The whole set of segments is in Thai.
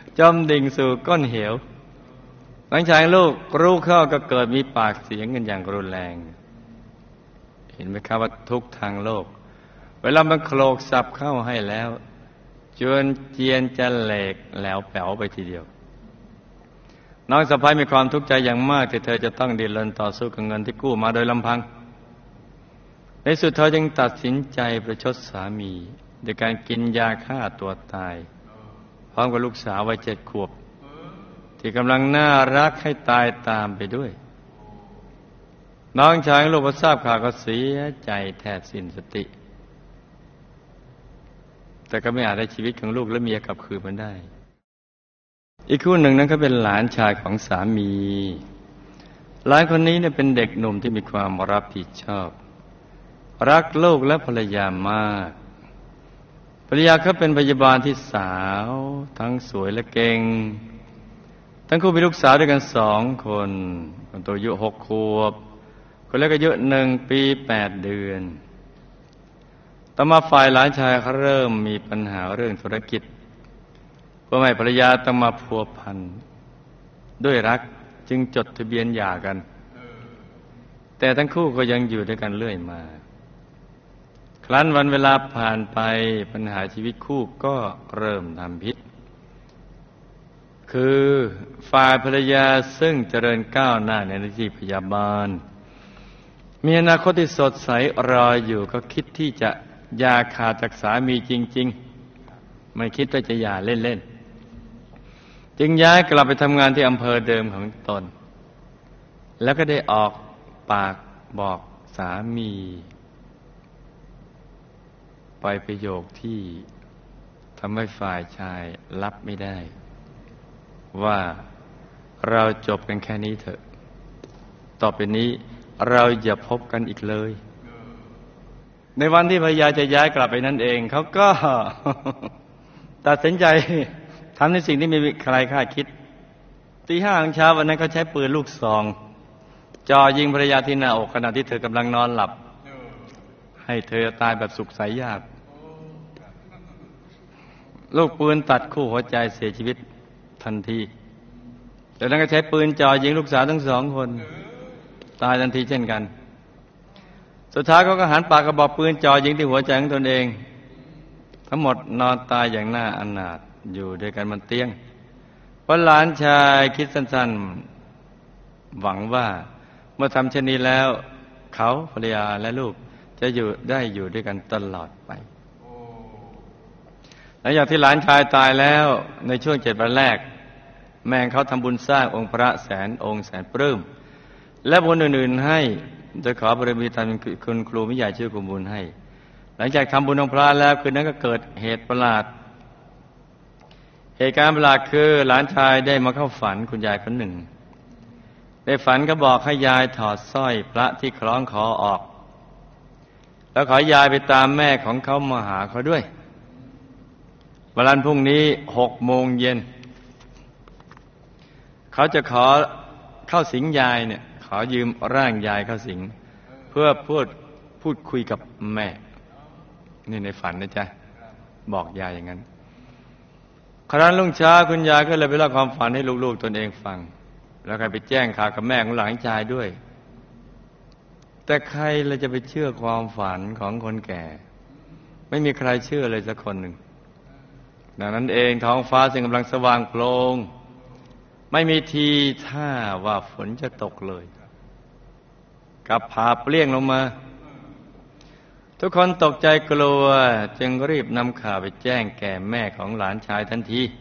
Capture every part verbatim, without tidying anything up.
จมดิ่งสู่ก้นเหวหลังจากลูกรู้เข้าก็เกิดมีปากเสียงกันอย่างรุนแรงเห็นไหมครับว่าทุกทางโลกเวลามันโขลกสับเข้าให้แล้วจนเจียนจะแหลกแหลวแป๋วไปทีเดียวน้องสะใภ้มีความทุกข์ใจอย่างมากที่เธอจะต้องดิ้นรนต่อสู้กับเงินที่กู้มาโดยลำพังในสุดเธอจึงตัดสินใจประชดสามีโดยการกินยาฆ่าตัวตายพร้อมกับลูกสาววัยเจ็ดขวบที่กำลังน่ารักให้ตายตามไปด้วยน้องชายของลูกพอทราบข่าวก็เสียใจแทบสิ้นสติแต่ก็ไม่อาจได้ชีวิตของลูกและเมียกลับคืนมาได้อีกคู่หนึ่งนั้นก็เป็นหลานชายของสามีหลานคนนี้เนี่ยเป็นเด็กหนุ่มที่มีความรับผิดชอบรักลูกและภรรยามากภรรยาเขาเป็นพยาบาลที่สาวทั้งสวยและเก่งทั้งคู่มีลูกสาวด้วยกันสองคนคนโตอายุหกขวบคนเล็กอายุหนึ่งปีแปดเดือนต่อมาฝ่ายหลานชายเขาเริ่มมีปัญหาเรื่องธุรกิจเพื่อให้ภรรยาต้องมาพัวพันด้วยรักจึงจดทะเบียนหย่ากันแต่ทั้งคู่ก็ยังอยู่ด้วยกันเรื่อยมาครั้นวันเวลาผ่านไปปัญหาชีวิตคู่ก็เริ่มทำพิษคือฝ่ายภรรยาซึ่งเจริญก้าวหน้าในหน้าที่พยาบาลมีอนาคตที่สดใสรออยู่ก็คิดที่จะหย่าขาดจากสามีจริงๆไม่คิดว่าจะหย่าเล่นๆจึงย้ายกลับไปทำงานที่อำเภอเดิมของตนแล้วก็ได้ออกปากบอกสามีไปประโยคที่ทำให้ฝ่ายชายรับไม่ได้ว่าเราจบกันแค่นี้เถอะต่อไปนี้เราอย่าพบกันอีกเลยในวันที่ภรรยาจะย้ายกลับไปนั่นเองเขาก็ ตัดสินใจทำในสิ่งที่ไม่มีใครคาดคิดตีห้าของเช้าวันนั้นเขาใช้ปืนลูกซองจ่อยิงภรรยาที่หน้าอกขณะที่เธอกำลังนอนหลับให้เธอตายแบบสุขสายยากลูกปืนตัดคู่หัวใจเสียชีวิตทันทีจากนั้นก็ใช้ปืนจ่อยิงลูกสาวทั้งสองคนตายทันทีเช่นกันสุดท้ายเขาก็หันปากกระบอกปืนจ่อยิงที่หัวใจของตนเองทั้งหมดนอนตายอย่างน่าอนาถอยู่ด้วยกันบนเตียงเพราะหลานชายคิดสั้นๆหวังว่าเมื่อทำเช่นนี้แล้วเขาภรรยาและลูกจะอยู่ได้อยู่ด้วยกันตลอดไปหลังจากที่หลานชายตายแล้วในช่วงเจ็ดวันแรกแม่เขาทำบุญสร้างองค์พระแสนองค์แสนปลื้มและบุญอื่นๆให้โดยขอบารมีตามคุณครูมิใหญ่ช่วยกุมบุญให้หลังจากทำบุญองค์พระแล้วคืนนั้นก็เกิดเหตุประหลาดเหตุการณ์ประหลาดคือหลานชายได้มาเข้าฝันคุณยายคนหนึ่งในฝันก็บอกให้ยายถอดสร้อยพระที่คล้องคอออกแล้วขอยายไปตามแม่ของเขามาหาเขาด้วยวันพรุ่งนี้หกโมงเย็นเขาจะขอเข้าสิงยายเนี่ยขอยืมร่างยายเข้าสิงเพื่อพูดพูดคุยกับแม่นี่ในฝันนะจ๊ะบอกยายอย่างนั้นครั้นรุ่งเช้าคุณยายก็เลยไปเล่าความฝันให้ลูกๆตนเองฟังแล้วก็ไปแจ้งข่าวกับแม่ของหลานชายด้วยแต่ใครเราจะไปเชื่อความฝันของคนแก่ไม่มีใครเชื่อเลยสักคนหนึ่งดังนั้นเองท้องฟ้าซึ่งกำลังสว่างโปร่งไม่มีทีท่าว่าฝนจะตกเลยกับผ่าเปรี้ยงลงมาทุกคนตกใจกลัวจึงรีบนำข่าวไปแจ้งแก่แม่ของหลานชายทันที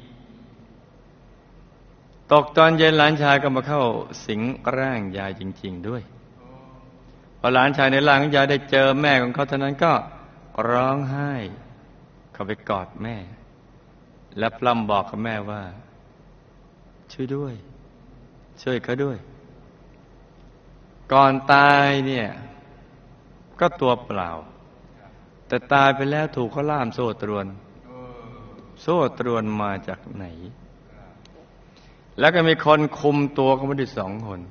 ตกตอนเย็นหลานชายก็มาเข้าสิงร่างยายจริงๆด้วยพอหลานชายในร่างของยายได้เจอแม่ของเขาเท่านั้นก็ร้องไห้เข้าไปกอดแม่และพร่ำบอกกับแม่ว่าช่วยด้วยช่วยเขาด้วยก่อนตายเนี่ยก็ตัวเปล่าแต่ตายไปแล้วถูกเขาล่ามโซ่ตรวนโซ่ตรวนมาจากไหนแล้วก็มีคนคุมตัวเขามาด้วยสองคน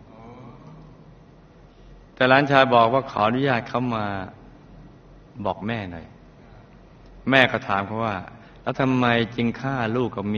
แต่หลานชายบอกว่าขออนุญาตเขามาบอกแม่หน่อยแม่ก็ถามเขาว่าแล้วทำไมจึงฆ่าลูกกับเมี